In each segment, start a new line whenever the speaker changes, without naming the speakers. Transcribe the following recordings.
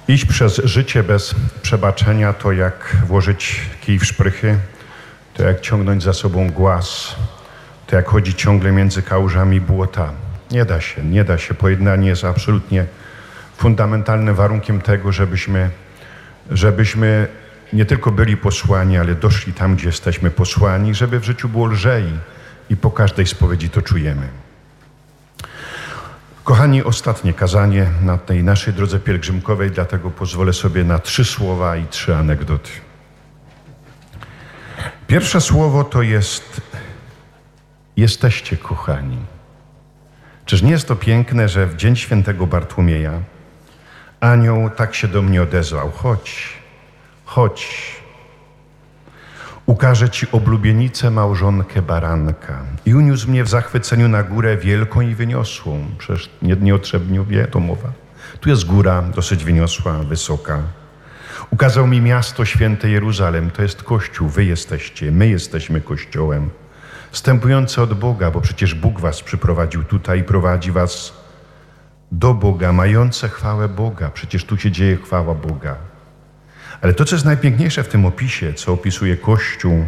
Iść przez życie bez przebaczenia to jak włożyć kij w szprychy, to jak ciągnąć za sobą głaz, to jak chodzić ciągle między kałużami błota. Nie da się. Pojednanie jest absolutnie fundamentalnym warunkiem tego, żebyśmy nie tylko byli posłani, ale doszli tam, gdzie jesteśmy posłani, żeby w życiu było lżej i po każdej spowiedzi to czujemy. Kochani, ostatnie kazanie na tej naszej drodze pielgrzymkowej, dlatego pozwolę sobie na 3 słowa i 3 anegdoty. Pierwsze słowo to jest: jesteście kochani. Czyż nie jest to piękne, że w dzień świętego Bartłomieja anioł tak się do mnie odezwał: chodź, ukażę ci oblubienicę, małżonkę baranka. I uniósł mnie w zachwyceniu na górę wielką i wyniosłą. Przecież nieotrzebnie to mowa. Tu jest góra dosyć wyniosła, wysoka. Ukazał mi miasto święte Jeruzalem. To jest Kościół, wy jesteście, my jesteśmy Kościołem. Wstępujący od Boga, bo przecież Bóg was przyprowadził tutaj i prowadzi was do Boga, mające chwałę Boga. Przecież tu się dzieje chwała Boga. Ale to, co jest najpiękniejsze w tym opisie, co opisuje Kościół,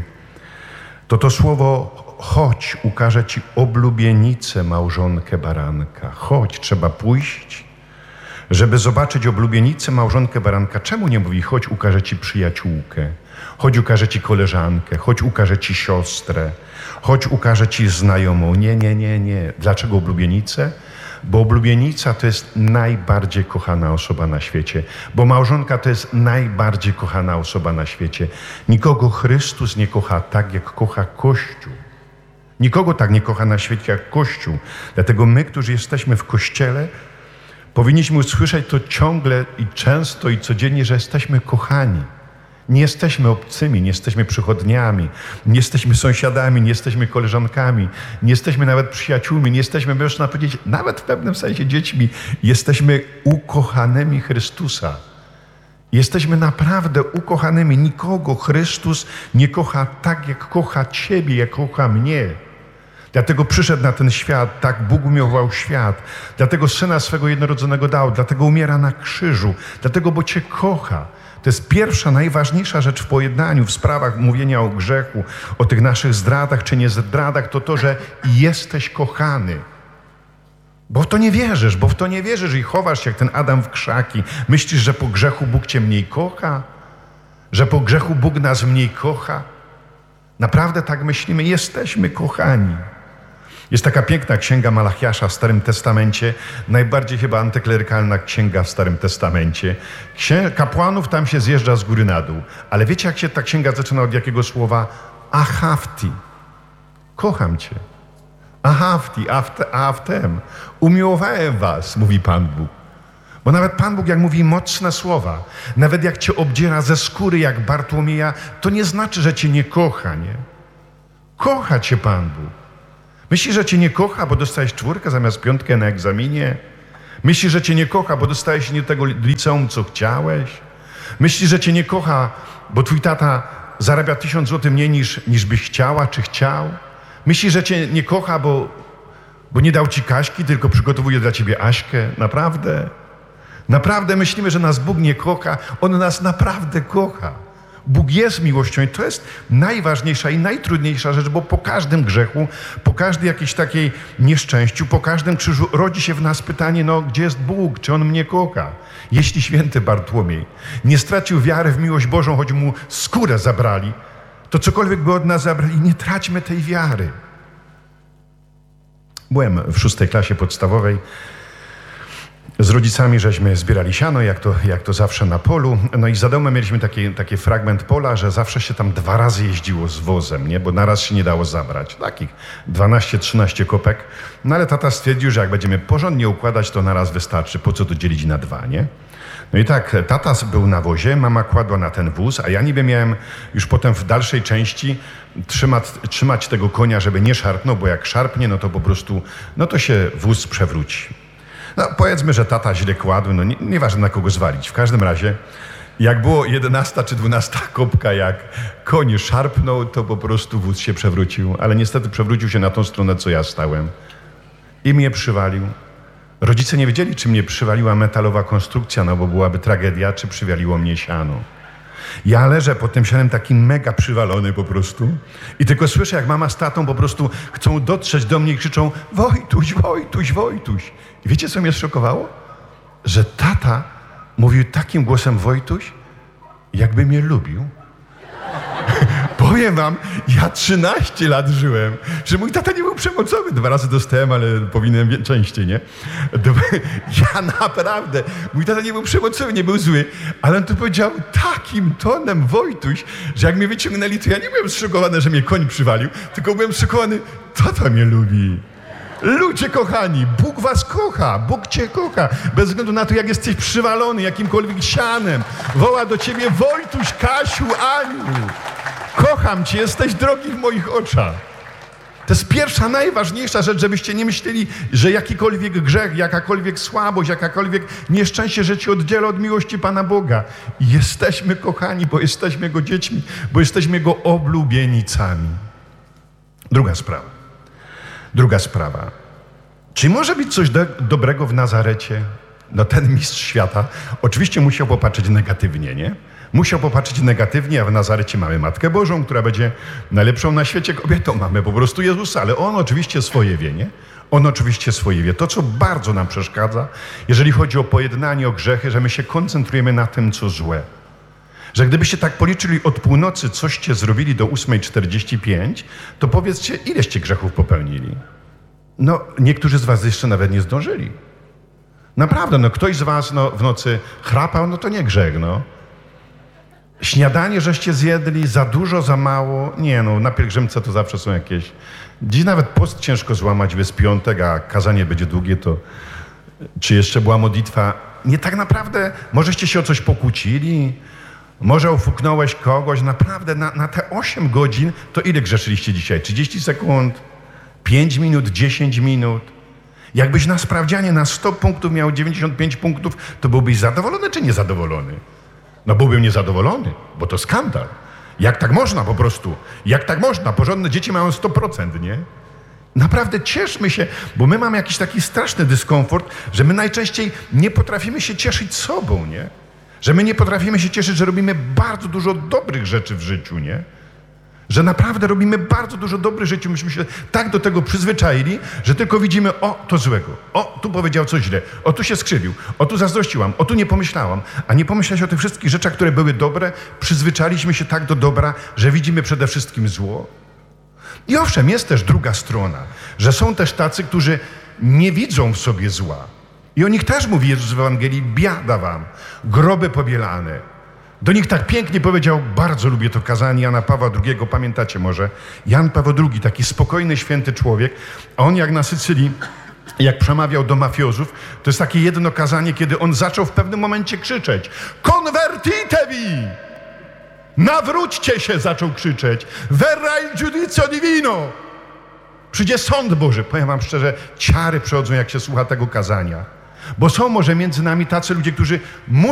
to słowo chodź, ukażę ci oblubienicę, małżonkę baranka. Chodź, trzeba pójść, żeby zobaczyć oblubienicę, małżonkę baranka. Czemu nie mówi chodź, ukażę ci przyjaciółkę, chodź, ukażę ci koleżankę, chodź, ukażę ci siostrę, chodź, ukażę ci znajomą. Nie. Dlaczego oblubienicę? Bo oblubienica to jest najbardziej kochana osoba na świecie. Bo małżonka to jest najbardziej kochana osoba na świecie. Nikogo Chrystus nie kocha tak, jak kocha Kościół. Nikogo tak nie kocha na świecie, jak Kościół. Dlatego my, którzy jesteśmy w Kościele, powinniśmy usłyszeć to ciągle i często i codziennie, że jesteśmy kochani. Nie jesteśmy obcymi, nie jesteśmy przychodniami, nie jesteśmy sąsiadami, nie jesteśmy koleżankami, nie jesteśmy nawet przyjaciółmi, nie jesteśmy, można powiedzieć, nawet w pewnym sensie dziećmi. Jesteśmy ukochanymi Chrystusa. Jesteśmy naprawdę ukochanymi. Nikogo Chrystus nie kocha tak, jak kocha ciebie, jak kocha mnie. Dlatego przyszedł na ten świat, tak Bóg umiłował świat. Dlatego Syna swego jednorodzonego dał, dlatego umiera na krzyżu, dlatego, bo cię kocha. To jest pierwsza, najważniejsza rzecz w pojednaniu, w sprawach mówienia o grzechu, o tych naszych zdradach czy nie zdradach, to, że jesteś kochany. Bo w to nie wierzysz i chowasz się jak ten Adam w krzaki. Myślisz, że po grzechu Bóg cię mniej kocha? Że po grzechu Bóg nas mniej kocha? Naprawdę tak myślimy? Jesteśmy kochani. Jest taka piękna księga Malachiasza w Starym Testamencie, najbardziej chyba antyklerykalna księga w Starym Testamencie. Kapłanów tam się zjeżdża z góry na dół. Ale wiecie, jak się ta księga zaczyna od jakiego słowa? Ahafti. Kocham cię. Ahafti, ahaftem. Umiłowałem was, mówi Pan Bóg. Bo nawet Pan Bóg, jak mówi mocne słowa, nawet jak cię obdziera ze skóry jak Bartłomieja, to nie znaczy, że cię nie kocha, nie? Kocha cię Pan Bóg. Myślisz, że cię nie kocha, bo dostałeś 4 zamiast 5 na egzaminie? Myślisz, że cię nie kocha, bo dostałeś nie tego liceum, co chciałeś? Myślisz, że cię nie kocha, bo twój tata zarabia 1000 zł mniej niż byś chciała, czy chciał? Myślisz, że cię nie kocha, bo nie dał ci Kaśki, tylko przygotowuje dla ciebie Aśkę? Naprawdę? Naprawdę myślimy, że nas Bóg nie kocha. On nas naprawdę kocha. Bóg jest miłością i to jest najważniejsza i najtrudniejsza rzecz, bo po każdym grzechu, po każdej jakiejś takiej nieszczęściu, po każdym krzyżu rodzi się w nas pytanie, gdzie jest Bóg, czy On mnie kocha? Jeśli święty Bartłomiej nie stracił wiary w miłość Bożą, choć mu skórę zabrali, to cokolwiek by od nas zabrali, nie traćmy tej wiary. Byłem w 6. klasie podstawowej. Z rodzicami żeśmy zbierali siano, jak to zawsze na polu. No i za domem mieliśmy taki fragment pola, że zawsze się tam 2 razy jeździło z wozem, nie? Bo naraz się nie dało zabrać. Takich 12-13 kopek. No ale tata stwierdził, że jak będziemy porządnie układać, to naraz wystarczy. Po co to dzielić na 2, nie? No i tak, tata był na wozie, mama kładła na ten wóz, a ja niby miałem już potem w dalszej części trzymać tego konia, żeby nie szarpnął, bo jak szarpnie, no to po prostu, to się wóz przewróci. No powiedzmy, że tata źle kładł, nieważne na kogo zwalić. W każdym razie, jak było 11 czy 12 kopka, jak koń szarpnął, to po prostu wóz się przewrócił. Ale niestety przewrócił się na tą stronę, co ja stałem. I mnie przywalił. Rodzice nie wiedzieli, czy mnie przywaliła metalowa konstrukcja, no bo byłaby tragedia, czy przywaliło mnie siano. Ja leżę pod tym sianem taki mega przywalony po prostu i tylko słyszę, jak mama z tatą po prostu chcą dotrzeć do mnie i krzyczą: Wojtuś, Wojtuś, Wojtuś. I wiecie, co mnie zszokowało? Że tata mówił takim głosem Wojtuś, jakby mnie lubił. Powiem wam, ja 13 lat żyłem, że mój tata nie był przemocowy. 2 razy dostałem, ale powinienem częściej, nie? Ja naprawdę, mój tata nie był przemocowy, nie był zły, ale on to powiedział takim tonem Wojtuś, że jak mnie wyciągnęli, to ja nie byłem zszokowany, że mnie koń przywalił, tylko byłem zszokowany, tata mnie lubi. Ludzie kochani, Bóg was kocha, Bóg cię kocha, bez względu na to, jak jesteś przywalony jakimkolwiek sianem. Woła do ciebie: Wojtuś, Kasiu, Aniu. Kocham cię, jesteś drogi w moich oczach. To jest pierwsza, najważniejsza rzecz, żebyście nie myśleli, że jakikolwiek grzech, jakakolwiek słabość, jakakolwiek nieszczęście, że cię oddziela od miłości Pana Boga. Jesteśmy kochani, bo jesteśmy Jego dziećmi, bo jesteśmy Jego oblubienicami. Druga sprawa. Czy może być coś dobrego w Nazarecie? No ten mistrz świata oczywiście musiał popatrzeć negatywnie, nie? Musiał popatrzeć negatywnie, a w Nazarecie mamy Matkę Bożą, która będzie najlepszą na świecie kobietą. Mamy po prostu Jezusa, ale On oczywiście swoje wie, nie? On oczywiście swoje wie. To, co bardzo nam przeszkadza, jeżeli chodzi o pojednanie, o grzechy, że my się koncentrujemy na tym, co złe. Że gdybyście tak policzyli od północy, coście zrobili do 8:45, to powiedzcie, ileście grzechów popełnili? No, niektórzy z was jeszcze nawet nie zdążyli. Naprawdę, no ktoś z was w nocy chrapał, no to nie grzech, no. Śniadanie żeście zjedli, za dużo, za mało. Nie, no na pielgrzymce to zawsze są jakieś... Dziś nawet post ciężko złamać, jest piątek, a kazanie będzie długie, to... Czy jeszcze była modlitwa? Nie, tak naprawdę, możeście się o coś pokłócili, może ufuknąłeś kogoś. Naprawdę, na te 8 godzin, to ile grzeszyliście dzisiaj? 30 sekund? 5 minut? 10 minut? Jakbyś na sprawdzianie na 100 punktów miał 95 punktów, to byłbyś zadowolony czy niezadowolony? No byłbym niezadowolony, bo to skandal. Jak tak można po prostu? Jak tak można? Porządne dzieci mają 100%, nie? Naprawdę cieszmy się, bo my mamy jakiś taki straszny dyskomfort, że my najczęściej nie potrafimy się cieszyć sobą, nie? Że my nie potrafimy się cieszyć, że robimy bardzo dużo dobrych rzeczy w życiu, nie? Że naprawdę robimy bardzo dużo dobrych rzeczy. Myśmy się tak do tego przyzwyczaili, że tylko widzimy: o, to złego, o, tu powiedział coś źle, o, tu się skrzywił, o, tu zazdrościłam, o, tu nie pomyślałam. A nie pomyśleć o tych wszystkich rzeczach, które były dobre. Przyzwyczailiśmy się tak do dobra, że widzimy przede wszystkim zło. I owszem, jest też druga strona, że są też tacy, którzy nie widzą w sobie zła. I o nich też mówi Jezus w Ewangelii: biada wam, groby pobielane. Do nich tak pięknie powiedział, bardzo lubię to kazanie Jana Pawła II, pamiętacie może? Jan Paweł II, taki spokojny, święty człowiek, a on jak na Sycylii, jak przemawiał do mafiozów, to jest takie jedno kazanie, kiedy on zaczął w pewnym momencie krzyczeć: Convertitevi! Nawróćcie się, zaczął krzyczeć. Verrà il giudizio divino! Przyjdzie sąd Boży. Powiem wam szczerze, ciary przechodzą, jak się słucha tego kazania. Bo są może między nami tacy ludzie, którzy